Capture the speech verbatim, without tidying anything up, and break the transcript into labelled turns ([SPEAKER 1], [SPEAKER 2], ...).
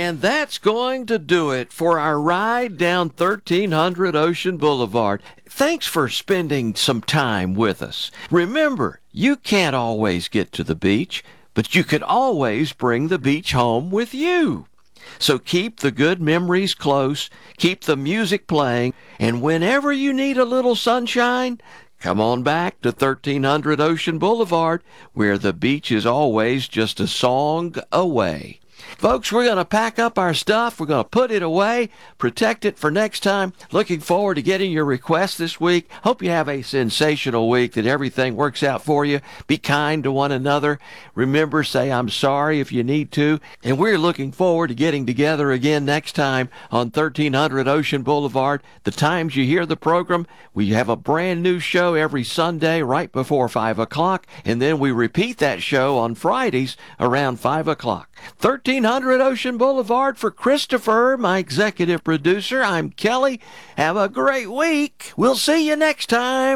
[SPEAKER 1] And that's going to do it for our ride down thirteen hundred Ocean Boulevard. Thanks for spending some time with us. Remember, you can't always get to the beach, but you can always bring the beach home with you. So keep the good memories close, keep the music playing, and whenever you need a little sunshine, come on back to thirteen hundred Ocean Boulevard, where the beach is always just a song away. Folks, we're going to pack up our stuff. We're going to put it away, protect it for next time. Looking forward to getting your requests this week. Hope you have a sensational week, that everything works out for you. Be kind to one another. Remember, say I'm sorry if you need to. And we're looking forward to getting together again next time on thirteen hundred Ocean Boulevard. The times you hear the program, we have a brand new show every Sunday right before five o'clock, and then we repeat that show on Fridays around five o'clock. thirteen hundred Ocean Boulevard for Christopher, my executive producer. I'm Kelly. Have a great week. We'll see you next time.